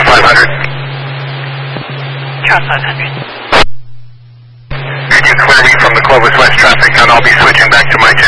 500. Charles 500. Could you clear me from the Clovis West traffic, and I'll be switching back to my